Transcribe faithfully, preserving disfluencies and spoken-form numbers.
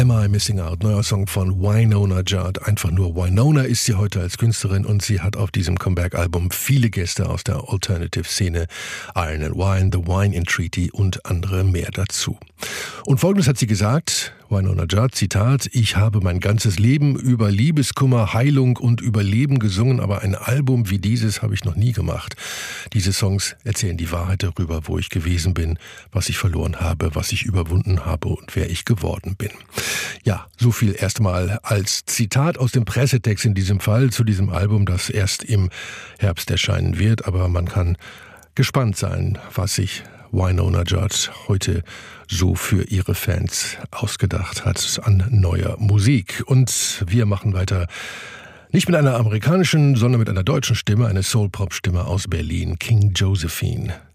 Am I Missing Out? Neuer Song von Wynonna Judd. Einfach nur Wynonna ist sie heute als Künstlerin und sie hat auf diesem Comeback-Album viele Gäste aus der Alternative-Szene, Iron and Wine, The Wine Entreaty und andere mehr dazu. Und Folgendes hat sie gesagt, Wynonna Judd, Zitat: Ich habe mein ganzes Leben über Liebeskummer, Heilung und Überleben gesungen, aber ein Album wie dieses habe ich noch nie gemacht. Diese Songs erzählen die Wahrheit darüber, wo ich gewesen bin, was ich verloren habe, was ich überwunden habe und wer ich geworden bin. Ja, so viel erstmal als Zitat aus dem Pressetext in diesem Fall zu diesem Album, das erst im Herbst erscheinen wird, aber man kann gespannt sein, was sich Wynonna Judd heute so für ihre Fans ausgedacht hat an neuer Musik. Und wir machen weiter nicht mit einer amerikanischen, sondern mit einer deutschen Stimme, eine Soul-Pop-Stimme aus Berlin, King Josephine.